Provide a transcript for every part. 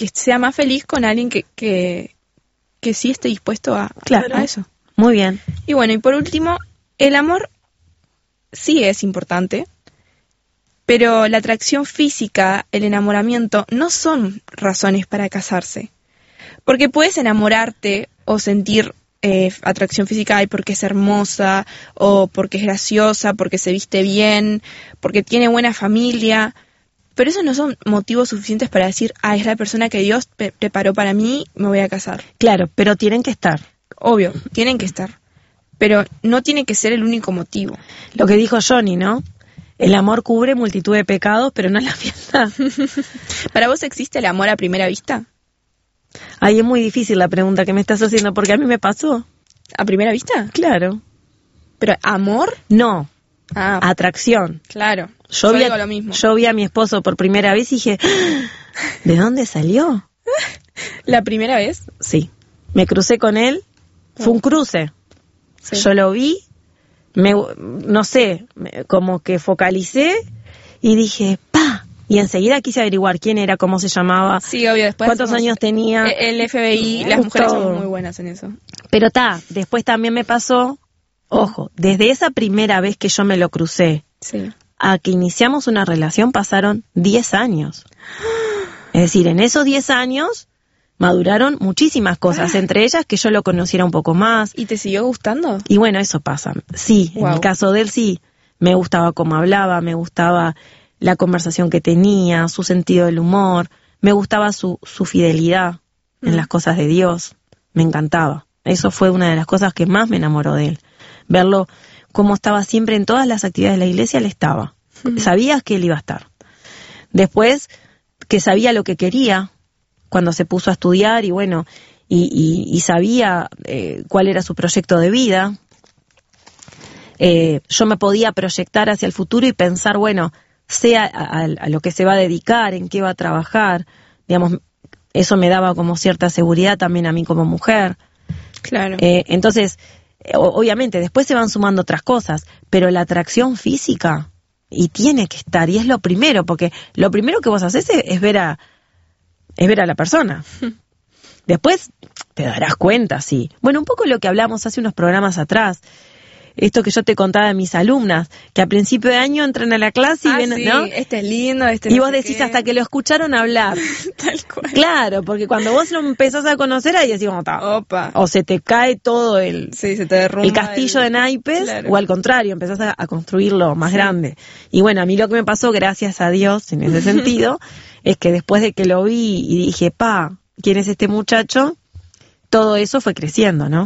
que sea más feliz con alguien que sí esté dispuesto a eso. Muy bien. Y bueno, y por último, el amor sí es importante, pero la atracción física, el enamoramiento, no son razones para casarse. Porque puedes enamorarte o sentir atracción física porque es hermosa, o porque es graciosa, porque se viste bien, porque tiene buena familia, pero esos no son motivos suficientes para decir, es la persona que Dios preparó para mí, me voy a casar. Claro, pero tienen que estar. Obvio, tienen que estar, pero no tiene que ser el único motivo. Lo que dijo Johnny, ¿no? El amor cubre multitud de pecados, pero no la fiesta. ¿Para vos existe el amor a primera vista? Ay, es muy difícil la pregunta que me estás haciendo, porque a mí me pasó. ¿A primera vista? Claro. ¿Pero amor? No. Atracción. Claro. Yo digo lo mismo. Yo vi a mi esposo por primera vez y dije, ¿de dónde salió? ¿La primera vez? Sí. Me crucé con él. Fue un cruce. Sí. Yo lo vi, no sé, como que focalicé y dije, ¡pa! Y enseguida quise averiguar quién era, cómo se llamaba, sí, obvio, después cuántos años tenía. El FBI, las mujeres son muy buenas en eso. Pero después también me pasó, ojo, desde esa primera vez que yo me lo crucé, sí, a que iniciamos una relación pasaron 10 años. Es decir, en esos 10 años maduraron muchísimas cosas, entre ellas que yo lo conociera un poco más. ¿Y te siguió gustando? Y bueno, eso pasa. Sí, wow. En el caso de él sí, me gustaba cómo hablaba, me gustaba la conversación que tenía, su sentido del humor, me gustaba su fidelidad en las cosas de Dios, me encantaba. Eso fue una de las cosas que más me enamoró de él. Verlo cómo estaba siempre en todas las actividades de la iglesia, él estaba. Sabías que él iba a estar. Después, que sabía lo que quería cuando se puso a estudiar y bueno, y sabía cuál era su proyecto de vida. Yo me podía proyectar hacia el futuro y pensar, bueno, sea a lo que se va a dedicar, en qué va a trabajar, digamos, eso me daba como cierta seguridad también a mí como mujer. Claro. Entonces, obviamente, después se van sumando otras cosas, pero la atracción física, y tiene que estar, y es lo primero, porque lo primero que vos haces es ver a la persona. Después te darás cuenta, sí. Bueno, un poco lo que hablamos hace unos programas atrás, esto que yo te contaba de mis alumnas, que a principio de año entran a la clase y ven, sí, ¿no? Este es lindo, y vos decís hasta que lo escucharon hablar. Tal cual. Claro, porque cuando vos lo empezás a conocer ahí decís, opa. O se te cae todo se te derrumba el castillo de naipes, claro. O al contrario, empezás a construirlo más grande. Y bueno, a mí lo que me pasó, gracias a Dios, en ese sentido, es que después de que lo vi y dije, ¿quién es este muchacho? Todo eso fue creciendo, ¿no?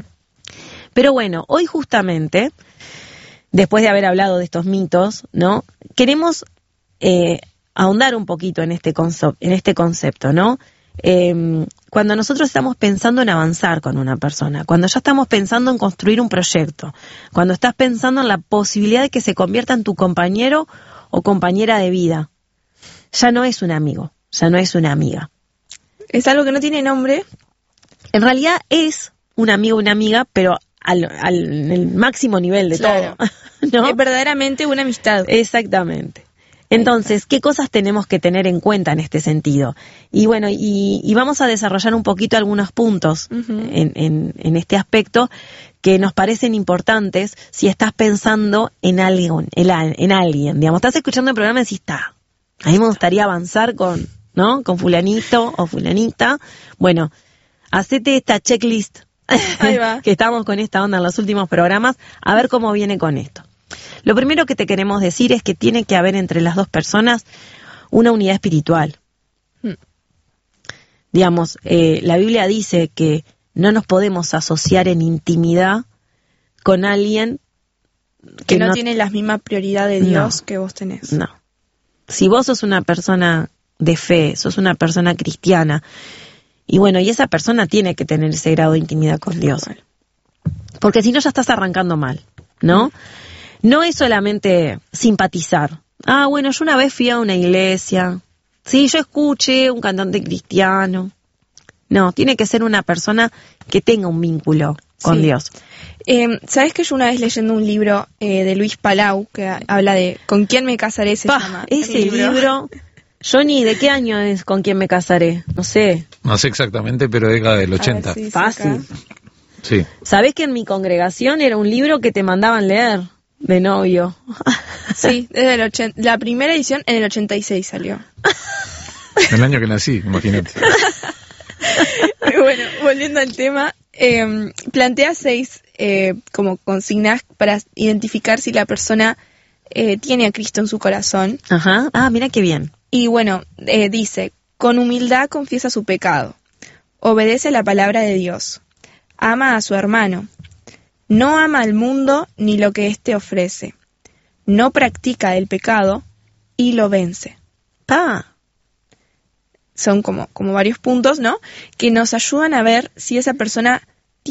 Pero bueno, hoy justamente, después de haber hablado de estos mitos, ¿no? Queremos ahondar un poquito en este concepto, ¿no? Cuando nosotros estamos pensando en avanzar con una persona, cuando ya estamos pensando en construir un proyecto, cuando estás pensando en la posibilidad de que se convierta en tu compañero o compañera de vida, ya no es un amigo, ya no es una amiga. Es algo que no tiene nombre. En realidad es un amigo o una amiga, pero en el máximo nivel de todo, ¿no? Es verdaderamente una amistad. Exactamente. Entonces, ¿qué cosas tenemos que tener en cuenta en este sentido? Y bueno, y vamos a desarrollar un poquito algunos puntos en este aspecto que nos parecen importantes si estás pensando en alguien, digamos. Estás escuchando el programa y decís, a mí me gustaría avanzar con fulanito o fulanita. Bueno, hacete esta checklist. Ahí va. Que estamos con esta onda en los últimos programas, a ver cómo viene con esto. Lo primero que te queremos decir es que tiene que haber entre las dos personas una unidad espiritual. Digamos, la Biblia dice que no nos podemos asociar en intimidad con alguien que no tiene las mismas prioridades de Dios que vos tenés. No. Si vos sos una persona de fe, sos una persona cristiana, y bueno, y esa persona tiene que tener ese grado de intimidad con Dios. Porque si no, ya estás arrancando mal, ¿no? No es solamente simpatizar. Bueno, yo una vez fui a una iglesia. Sí, yo escuché un cantante cristiano. No, tiene que ser una persona que tenga un vínculo con Dios. ¿Sabes que yo una vez leyendo un libro de Luis Palau, que habla de ¿Con quién me casaré? Se llama. Ese libro Johnny, ¿de qué año es con quién me casaré? No sé. No sé exactamente, pero década del 80. Sí, Fácil. Sí. ¿Sabés que en mi congregación era un libro que te mandaban leer de novio? Sí, desde el 80, la primera edición en el 86 salió. El año que nací, imagínate. Bueno, volviendo al tema, plantea 6 como consignas para identificar si la persona tiene a Cristo en su corazón. Ajá. Ah, mira qué bien. Y bueno, dice, con humildad confiesa su pecado, obedece la palabra de Dios, ama a su hermano, no ama al mundo ni lo que éste ofrece, no practica el pecado y lo vence. Son como varios puntos, ¿no? Que nos ayudan a ver si esa persona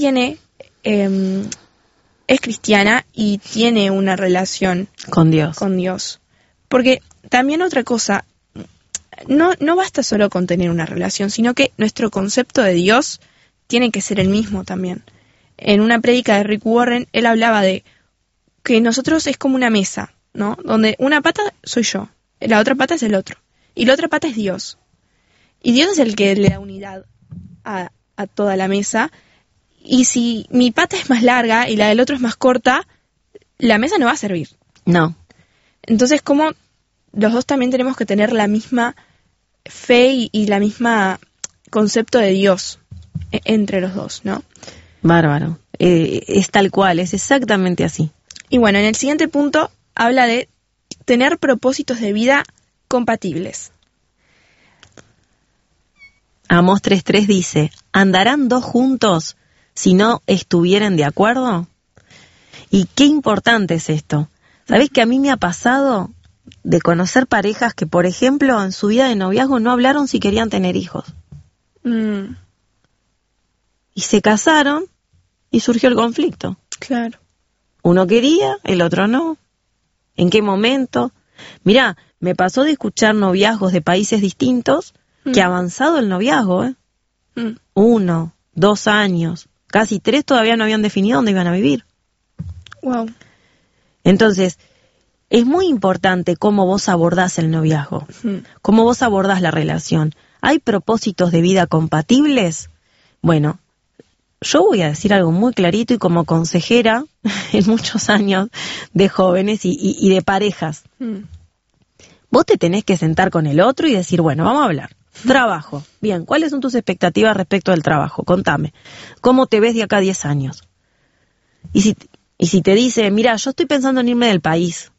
es cristiana y tiene una relación Con Dios. con Dios. Porque también otra cosa, no basta solo con tener una relación, sino que nuestro concepto de Dios tiene que ser el mismo también. En una prédica de Rick Warren, él hablaba de que nosotros es como una mesa, ¿no? Donde una pata soy yo, la otra pata es el otro, y la otra pata es Dios. Y Dios es el que le da unidad a toda la mesa. Y si mi pata es más larga y la del otro es más corta, la mesa no va a servir. No. Entonces, como los dos también tenemos que tener la misma fe y la misma concepto de Dios entre los dos, ¿no? Bárbaro. Es tal cual, es exactamente así. Y bueno, en el siguiente punto habla de tener propósitos de vida compatibles. Amós 3:3 dice, ¿andarán dos juntos si no estuvieren de acuerdo? Y qué importante es esto. ¿Sabés que a mí me ha pasado de conocer parejas que, por ejemplo, en su vida de noviazgo no hablaron si querían tener hijos? Y se casaron y surgió el conflicto. Claro. Uno quería, el otro no. ¿En qué momento? Mirá, me pasó de escuchar noviazgos de países distintos que avanzado el noviazgo, 1, 2 años, casi 3 todavía no habían definido dónde iban a vivir. Wow. Entonces, es muy importante cómo vos abordás el noviazgo, cómo vos abordás la relación. ¿Hay propósitos de vida compatibles? Bueno, yo voy a decir algo muy clarito y como consejera en muchos años de jóvenes y de parejas. Vos te tenés que sentar con el otro y decir, bueno, vamos a hablar. Trabajo. Bien, ¿cuáles son tus expectativas respecto al trabajo? Contame. ¿Cómo te ves de acá a 10 años? Y si te dice, mira, yo estoy pensando en irme del país.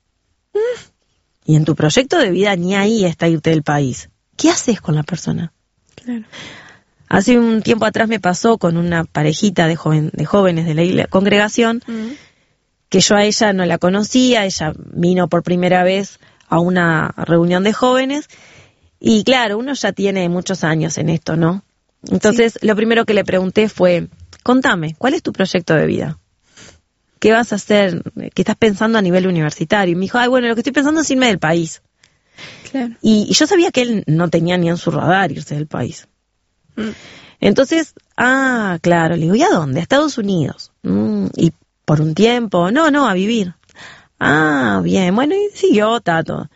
Y en tu proyecto de vida ni ahí está irte del país. ¿Qué haces con la persona? Claro. Hace un tiempo atrás me pasó con una parejita de jóvenes de la congregación, que yo a ella no la conocía, ella vino por primera vez a una reunión de jóvenes, y claro, uno ya tiene muchos años en esto, ¿no? Entonces, lo primero que le pregunté fue, contame, ¿cuál es tu proyecto de vida? ¿Qué vas a hacer? ¿Qué estás pensando a nivel universitario? Y me dijo, bueno, lo que estoy pensando es irme del país. Claro. Y yo sabía que él no tenía ni en su radar irse del país. Entonces, claro, le digo, ¿y a dónde? A Estados Unidos. Y por un tiempo, no, a vivir. Bien, bueno, y siguió, Tato.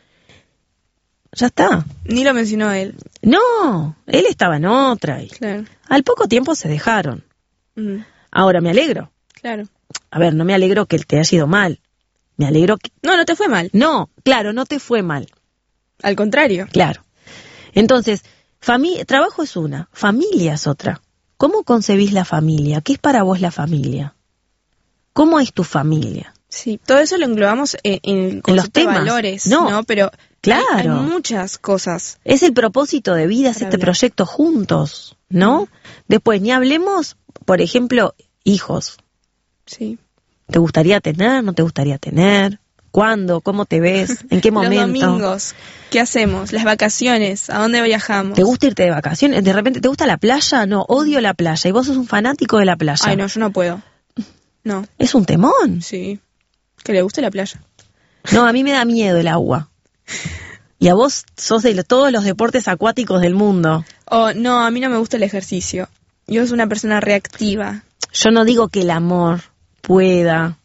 Ya está. Ni lo mencionó él. No, él estaba en otra. Y Claro. al poco tiempo se dejaron. Ahora me alegro. Claro. A ver, no me alegro que te haya ido mal. Me alegro que... No te fue mal. No, claro, no te fue mal. Al contrario. Claro. Entonces, trabajo es una, familia es otra. ¿Cómo concebís la familia? ¿Qué es para vos la familia? ¿Cómo es tu familia? Sí, todo eso lo englobamos en el concepto los temas. de valores, No, ¿no? Pero claro. hay muchas cosas. Es el propósito de vida, es Para este hablar. proyecto juntos, ¿no? Después, ni hablemos, por ejemplo, hijos. Sí. ¿Te gustaría tener? ¿No te gustaría tener? ¿Cuándo? ¿Cómo te ves? ¿En qué momento? Los domingos, ¿qué hacemos? Las vacaciones, ¿a dónde viajamos? ¿Te gusta irte de vacaciones? ¿De repente te gusta la playa? No, odio la playa. Y vos sos un fanático de la playa. Ay, no, yo no puedo. No, Es un temón. sí. Que le guste la playa. No, a mí me da miedo el agua. Y a vos sos de todos los deportes acuáticos del mundo. No, a mí no me gusta el ejercicio. Yo soy una persona reactiva. Yo no digo que el amor pueda,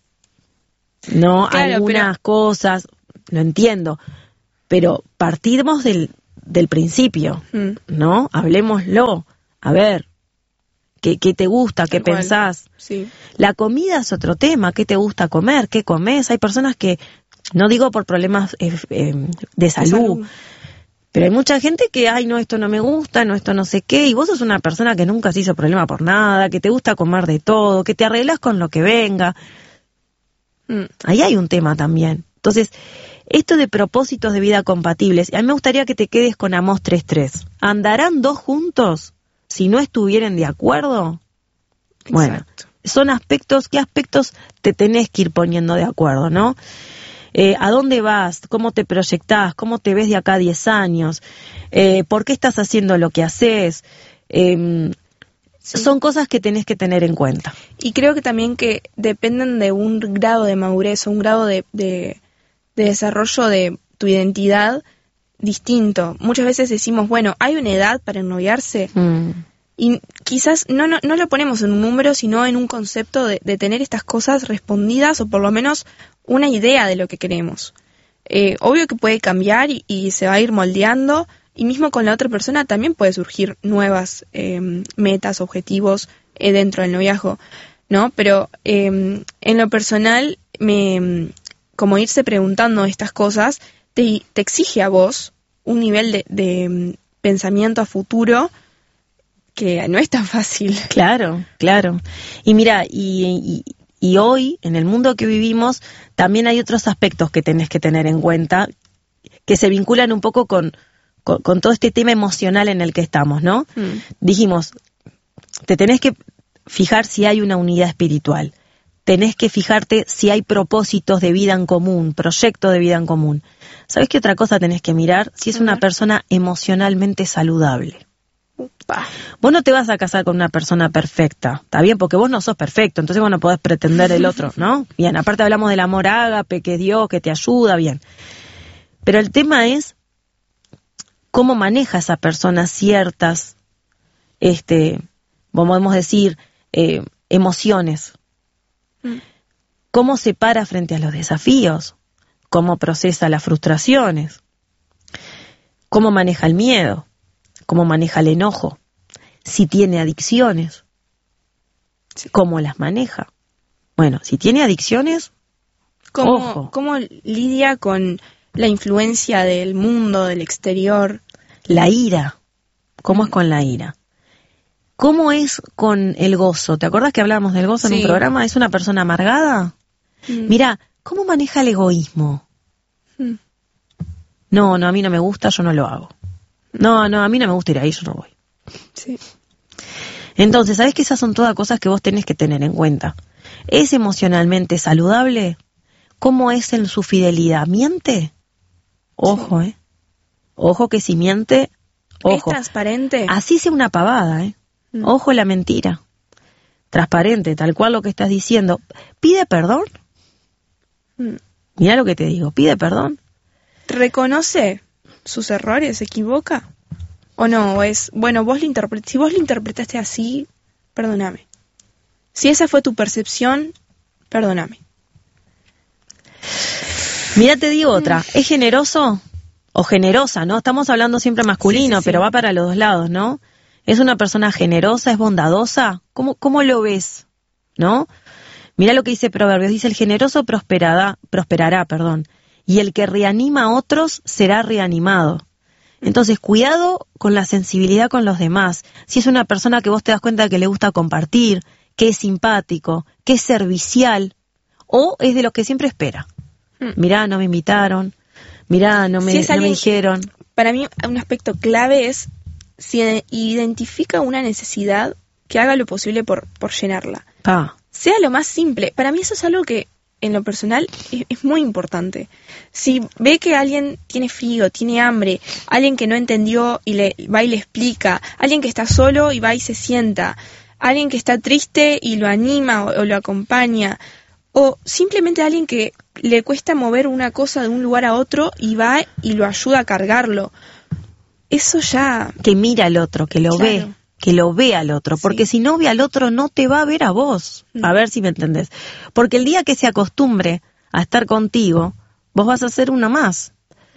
¿no? Claro, algunas cosas, lo entiendo, pero partimos del del principio, ¿no? Hablemoslo. A ver, ¿qué te gusta? ¿Qué pensás? Sí. La comida es otro tema. ¿Qué te gusta comer? ¿Qué comes? Hay personas que, no digo por problemas de salud, pero hay mucha gente que, ay, no, esto no me gusta, no, esto no sé qué, y vos sos una persona que nunca se hizo problema por nada, que te gusta comer de todo, que te arreglas con lo que venga. Ahí hay un tema también. Entonces, esto de propósitos de vida compatibles, a mí me gustaría que te quedes con Amós 3:3. ¿Andarán dos juntos si no estuvieren de acuerdo? Exacto. Bueno, son aspectos, ¿qué aspectos te tenés que ir poniendo de acuerdo, no? ¿A dónde vas? ¿Cómo te proyectás? ¿Cómo te ves de acá a 10 años? ¿Por qué estás haciendo lo que haces? Son cosas que tenés que tener en cuenta. Y creo que también que dependen de un grado de madurez o un grado de desarrollo de tu identidad distinto. Muchas veces decimos, bueno, hay una edad para ennoviarse y quizás no lo ponemos en un número, sino en un concepto de tener estas cosas respondidas o por lo menos una idea de lo que queremos. Obvio que puede cambiar y se va a ir moldeando, y mismo con la otra persona también puede surgir nuevas metas, objetivos dentro del noviazgo, ¿no? Pero en lo personal, como irse preguntando estas cosas, te exige a vos un nivel de pensamiento a futuro que no es tan fácil. Claro, claro. Y mira, y hoy, en el mundo que vivimos, también hay otros aspectos que tenés que tener en cuenta, que se vinculan un poco con todo este tema emocional en el que estamos, ¿no? Dijimos, te tenés que fijar si hay una unidad espiritual, tenés que fijarte si hay propósitos de vida en común, proyectos de vida en común. ¿Sabés qué otra cosa tenés que mirar? Si es una persona emocionalmente saludable. Vos no te vas a casar con una persona perfecta, ¿está bien? Porque vos no sos perfecto, entonces vos no podés pretender el otro, ¿no? Bien, aparte hablamos del amor ágape, que es Dios, que te ayuda, bien. Pero el tema es cómo maneja esa persona ciertas, podemos decir, emociones. Cómo se para frente a los desafíos, cómo procesa las frustraciones, cómo maneja el miedo, cómo maneja el enojo, si tiene adicciones, cómo las maneja. Bueno, si tiene adicciones, ojo. ¿Cómo lidia con la influencia del mundo, del exterior? La ira, ¿cómo es con la ira? ¿Cómo es con el gozo? ¿Te acuerdas que hablábamos del gozo en un programa? ¿Es una persona amargada? Mira, ¿cómo maneja el egoísmo? No, a mí no me gusta, yo no lo hago. No, a mí no me gusta ir ahí, yo no voy. Sí. Entonces, ¿sabés que esas son todas cosas que vos tenés que tener en cuenta? ¿Es emocionalmente saludable? ¿Cómo es en su fidelidad? ¿Miente? Ojo, Ojo que si miente, ojo. ¿Es transparente? Así sea una pavada, Ojo la mentira. Transparente, tal cual lo que estás diciendo. ¿Pide perdón? Mira lo que te digo, ¿pide perdón? ¿Reconoce sus errores? ¿Se equivoca? ¿O no? ¿O es, bueno, si vos lo interpretaste así, perdóname? Si esa fue tu percepción, perdóname. Mira, te digo otra. ¿Es generoso o generosa, no? Estamos hablando siempre masculino, pero va para los dos lados, ¿no? ¿Es una persona generosa, es bondadosa? ¿Cómo lo ves? ¿No? Mira lo que dice Proverbios. Dice, el generoso prosperará, y el que reanima a otros será reanimado. Entonces, cuidado con la sensibilidad con los demás. Si es una persona que vos te das cuenta que le gusta compartir, que es simpático, que es servicial, o es de los que siempre espera. Mirá, no me invitaron, mirá, no me dijeron. Para mí, un aspecto clave es si identifica una necesidad, que haga lo posible por llenarla. Sea lo más simple. Para mí eso es algo que, en lo personal, es muy importante. Si ve que alguien tiene frío, tiene hambre, alguien que no entendió y va y le explica, alguien que está solo y va y se sienta, alguien que está triste y lo anima o lo acompaña, o simplemente alguien que le cuesta mover una cosa de un lugar a otro y va y lo ayuda a cargarlo. Eso ya... Que mira al otro, que lo ve. Que lo vea al otro, porque si no ve al otro no te va a ver a vos, a ver si me entendés, porque el día que se acostumbre a estar contigo, vos vas a ser una más,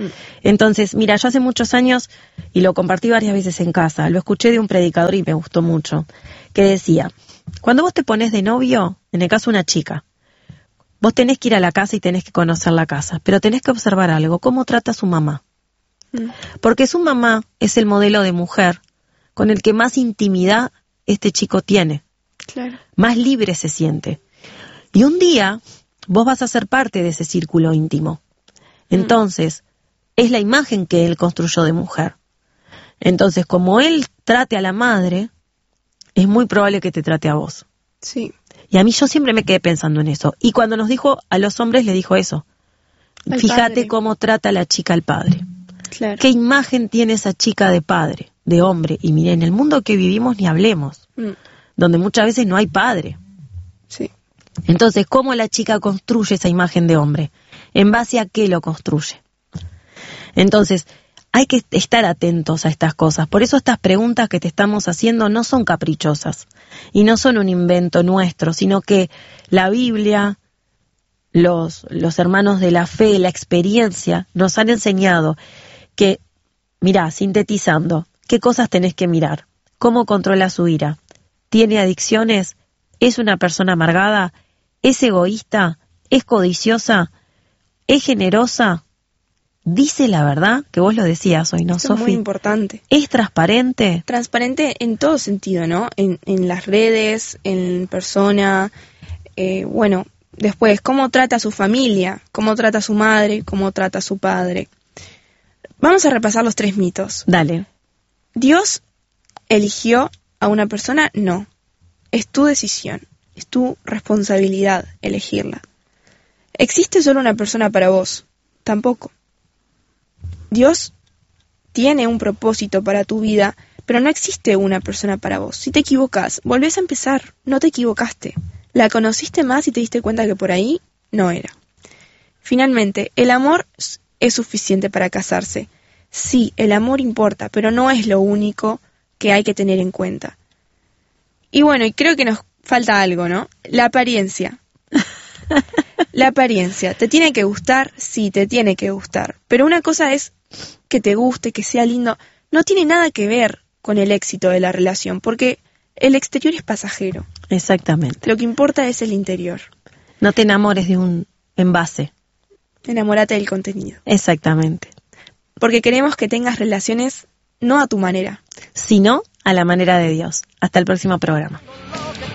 Entonces, mira, yo hace muchos años, y lo compartí varias veces en casa, lo escuché de un predicador y me gustó mucho, que decía, cuando vos te pones de novio, en el caso de una chica, vos tenés que ir a la casa y tenés que conocer la casa, pero tenés que observar algo, cómo trata a su mamá. Porque su mamá es el modelo de mujer con el que más intimidad este chico tiene. Claro. Más libre se siente. Y un día vos vas a ser parte de ese círculo íntimo. Entonces, es la imagen que él construyó de mujer. Entonces, como él trate a la madre, es muy probable que te trate a vos. Sí. Y a mí yo siempre me quedé pensando en eso. Y cuando nos dijo a los hombres, le dijo eso. Fíjate cómo trata la chica al padre. Claro. ¿Qué imagen tiene esa chica de padre, de hombre? Y mire, en el mundo que vivimos ni hablemos, donde muchas veces no hay padre. Sí. Entonces, ¿cómo la chica construye esa imagen de hombre? ¿En base a qué lo construye? Entonces, hay que estar atentos a estas cosas. Por eso estas preguntas que te estamos haciendo no son caprichosas y no son un invento nuestro, sino que la Biblia, los hermanos de la fe, la experiencia, nos han enseñado que, mirá, sintetizando, ¿qué cosas tenés que mirar? ¿Cómo controla su ira? ¿Tiene adicciones? ¿Es una persona amargada? ¿Es egoísta? ¿Es codiciosa? ¿Es generosa? ¿Dice la verdad? Que vos lo decías hoy, ¿no, Sofi? Es muy importante. ¿Es transparente? Transparente en todo sentido, ¿no? En las redes, en persona. Bueno, después, ¿cómo trata a su familia? ¿Cómo trata a su madre? ¿Cómo trata a su padre? Vamos a repasar los 3 mitos. Dale. ¿Dios eligió a una persona? No. Es tu decisión. Es tu responsabilidad elegirla. ¿Existe solo una persona para vos? Tampoco. Dios tiene un propósito para tu vida, pero no existe una persona para vos. Si te equivocas, volvés a empezar. No te equivocaste. La conociste más y te diste cuenta que por ahí no era. Finalmente, el amor es suficiente para casarse. Sí, el amor importa, pero no es lo único que hay que tener en cuenta. Y bueno, y creo que nos falta algo, ¿no? La apariencia. La apariencia. ¿Te tiene que gustar? Sí, te tiene que gustar. Pero una cosa es que te guste, que sea lindo. No tiene nada que ver con el éxito de la relación, porque el exterior es pasajero. Exactamente. Lo que importa es el interior. No te enamores de un envase. Enamórate del contenido. Exactamente. Porque queremos que tengas relaciones no a tu manera, sino a la manera de Dios. Hasta el próximo programa.